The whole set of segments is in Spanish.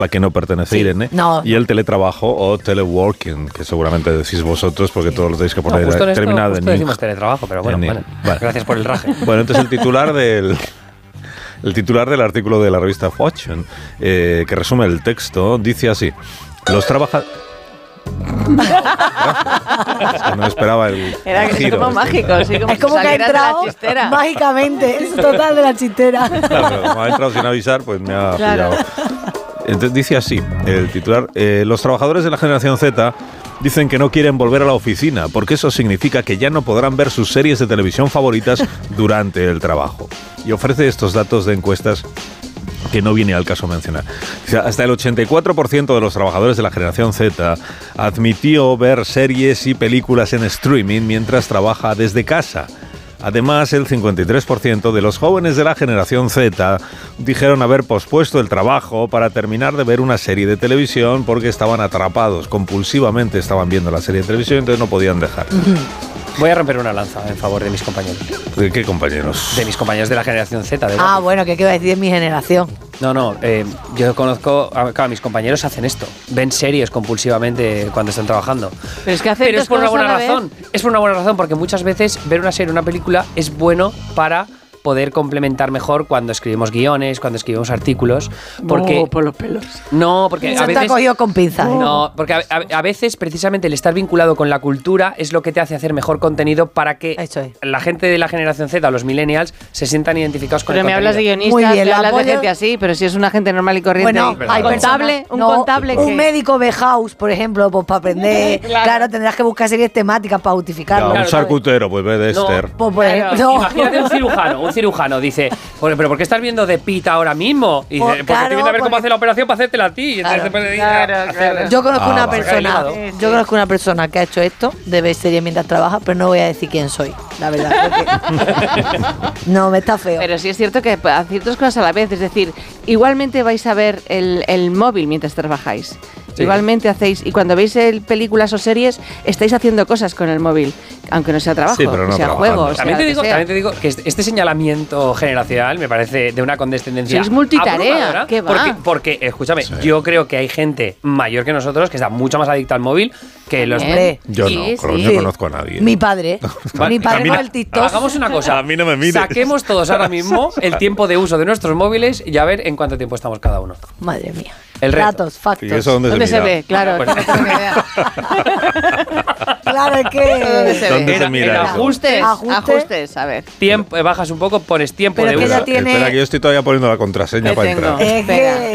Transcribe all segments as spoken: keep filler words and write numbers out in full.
la que no pertenece Sí. Irene, No. y el teletrabajo o teleworking, que seguramente decís vosotros porque todos lo tenéis que poner No, justo en esto, terminado justo en decimos teletrabajo, pero bueno, en- bueno, vale. gracias por el raje. Bueno, entonces el titular del el titular del artículo de la revista Fortune, eh, que resume el texto, dice así: los trabajadores... Es que no esperaba el, Era el que es giro. como mágico, sí, como Es como si que ha salieras de la entrado chistera. mágicamente, es total de la chistera. Claro, pero como ha entrado sin avisar, pues me ha Claro. pillado. Entonces dice así, el titular: eh, los trabajadores de la generación Z dicen que no quieren volver a la oficina porque eso significa que ya no podrán ver sus series de televisión favoritas durante el trabajo. Y ofrece estos datos de encuestas que no viene al caso mencionar. O sea, hasta el ochenta y cuatro por ciento de los trabajadores de la generación Z admitió ver series y películas en streaming mientras trabaja desde casa. Además, el cincuenta y tres por ciento de los jóvenes de la generación Z dijeron haber pospuesto el trabajo para terminar de ver una serie de televisión porque estaban atrapados, compulsivamente estaban viendo la serie de televisión, entonces no podían dejar. Voy a romper una lanza en favor de mis compañeros. ¿De qué compañeros? De mis compañeros de la generación Z. De Ah, bueno, ¿qué iba a decir de mi generación? No, no, eh, yo conozco, a, claro, mis compañeros hacen esto, ven series compulsivamente cuando están trabajando. Pero es que hacen Pero dos es por una cosas a buena la vez. razón, es por una buena razón, porque muchas veces ver una serie o una película es bueno para poder complementar mejor cuando escribimos guiones, cuando escribimos artículos, porque... Oh, por los pelos. No, porque Se a te ha veces... cogido con pinzas. ¿eh? No, porque a, a- a veces precisamente el estar vinculado con la cultura es lo que te hace hacer mejor contenido para que Eso es. la gente de la generación Z, los millennials, se sientan identificados con Pero el me hablas de contenido. guionistas, Muy bien, me lo hablas de apoyo. gente así, pero si es una gente normal y corriente. Bueno, verdad. hay un contable, personas- un no, contable un que... médico de house, por ejemplo, pues para aprender. Claro. claro. tendrás que buscar series temáticas para justificarlo. Ya, un Claro, charcutero, pues ve de No. Esther. Pues, por Claro. ejemplo, no. Imagínate un cirujano, un cirujano dice, "Bueno, pero ¿por qué estás viendo de Pita ahora mismo?" Y dice, Pues, porque claro, estoy viendo a ver cómo porque- hace la operación para hacértela a ti. Y entonces Claro, después de ir claro, a hacer- claro. Yo conozco Ah, una vale. persona, Sí, sí. yo conozco una persona que ha hecho esto de ver series mientras trabaja, pero no voy a decir quién soy, la verdad. porque- no, me está feo. Pero sí es cierto que hacéis dos cosas a la vez, es decir, igualmente vais a ver el, el móvil mientras trabajáis. Sí. Igualmente hacéis, y cuando veis el, películas o series, estáis haciendo cosas con el móvil, aunque no sea trabajo, Sí, pero no sea trabajando. juegos. También te, sea lo digo, que sea. también te digo que este este señalamiento generacional me parece de una condescendencia. Sois multitarea, abrumadora, ¿qué va? Porque, porque, escúchame, Sí. yo creo que hay gente mayor que nosotros que está mucho más adicta al móvil que los. También. Hombre, Yo Sí, no, pero sí. no Sí. conozco a nadie. Mi padre. Vale, Mi padre camina- con el TikTok. Hagamos una cosa. A mí no me mires. Saquemos todos ahora mismo el tiempo de uso de nuestros móviles y a ver en cuánto tiempo estamos cada uno. Madre mía. El reto. Datos, factos. ¿Y eso dónde, ¿Dónde se mira? ve? Claro, Pues- no tengo ni idea. Claro, es ¿Dónde que. se ¿Dónde ve? se En- mira en eso? ajustes, Ajuste. Ajustes, a ver. tiempo, eh, bajas un poco, pones tiempo Pero de que uso. ya tiene- Espera, que yo estoy todavía poniendo la contraseña ¿Qué para tengo? entrar. Es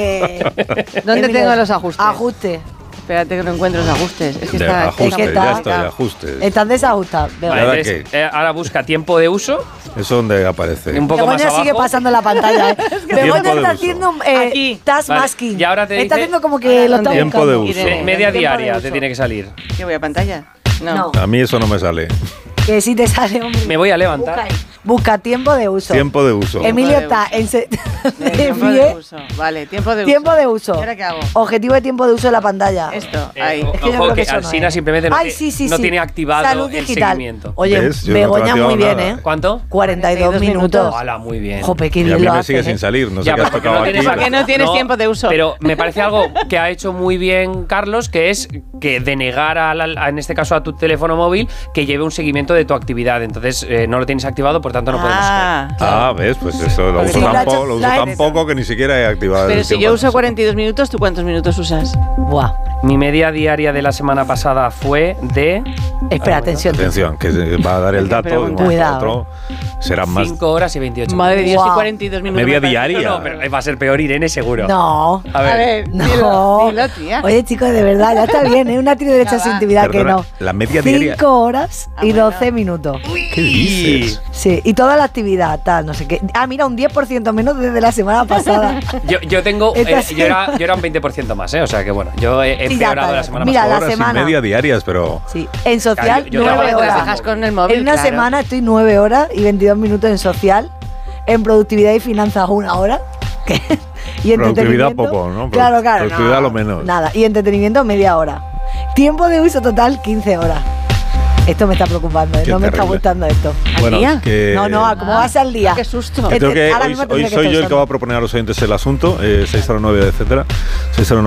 que. ¿Dónde Emilio, tengo los ajustes? Ajuste. Espérate que no encuentro los ajustes. Es que De está, ajustes, es que está- ya estoy, ajustes. Estás desajustado. ¿Y Vale, ahora entonces, eh, ahora busca tiempo de uso, ¿Eso dónde aparece? un poco más Begoña abajo. sigue pasando la pantalla. ¿eh? Begoña Tiempo de está uso. haciendo eh, Aquí. task Vale, masking. y ahora te Está dice- haciendo como que lo está Tiempo buscando. de uso. Irene. Eh, media Tiempo de diaria te uso. tiene que salir. ¿Qué voy a pantalla? No. No. A mí eso no me sale. Que sí te sale, hombre. Me voy a levantar. Busca, ahí. Busca tiempo de uso. Tiempo de uso. Emilio Tiempo de está en se- Eh, de tiempo de pie. uso. Vale, tiempo de uso. Tiempo de uso. ¿Y ahora qué hago? Objetivo de tiempo de uso de la pantalla. Esto, Eh, ahí. o- Es que yo ojo creo que que eso no Alsina es. simplemente no, Ay, ti- sí, sí, no sí. tiene activado Salud el digital. seguimiento. Oye, ¿Ves? Yo no Begoña he activado muy bien, nada. ¿eh? ¿Cuánto? cuarenta y dos cuarenta y dos minutos. minutos. Hola, muy bien. Jope, qué Y a bien mí lo me hace, sigue ¿eh? sin salir, no sé Ya, qué has porque tocado no tienes- aquí. porque no tienes tiempo de uso. Pero me parece algo que ha hecho muy bien Carlos, que es que denegar, a la- a- en este caso, a tu teléfono móvil, que lleve un seguimiento de tu actividad. Entonces, eh, no lo tienes activado, por tanto, no podemos ver. Ah, Ah, ves, pues eso lo Sí, uso lo ha tan, hecho- po- lo uso lo ha tan hecho. poco que ni siquiera he activado pero el si tiempo yo de uso cuarenta y dos minutos, ¿tú cuántos minutos usas? Buah. Mi media diaria de la semana pasada fue de Espera, atención. Atención, que se va a dar el dato. pregunta. igual que Cuidado. otro serán más. cinco horas y veintiocho Madre de Dios, Wow. y cuarenta y dos minutos. Media me parece- diaria. No, no, pero va a ser peor Irene, seguro. No. A ver. A ver, No. dilo, dilo, tía. Oye, chicos, de verdad, ya está bien, ¿eh? Una tiene derecho a Ya su va. intimidad que Perdona, no. la media diaria. Cinco horas Ah, y bueno. doce minutos. ¿Qué dices? Sí, y toda la actividad, tal, no sé qué. Ah, mira, un diez por ciento menos desde la semana pasada. Yo, yo tengo. Esta eh, sí. yo, era, yo era un veinte por ciento más, ¿eh? O sea que bueno, yo he Sí, ya empeorado está, la ya. semana Mira, pasada. la Horas y semana. media diarias, pero. Sí, en social, Claro, yo- yo nueve trabajo Te desde horas. bajas con el móvil. En una claro. semana estoy nueve horas y veintidós minutos en social. En productividad y finanzas, una hora. ¿Qué? Y Productividad entretenimiento. poco, ¿no? Claro, claro. Productividad no, lo menos. Nada. Y entretenimiento, media hora. Tiempo de uso total, quince horas. Esto me está preocupando, ¿eh? Qué no me terrible. está gustando esto. Bueno, día? que, No, no, ¿a cómo vas al día? Qué susto. que tengo que- Ahora hoy mismo hoy tendré que soy yo el pensar. que va a proponer a los oyentes el asunto, eh, seis cero nueve, etcétera. seis cero nueve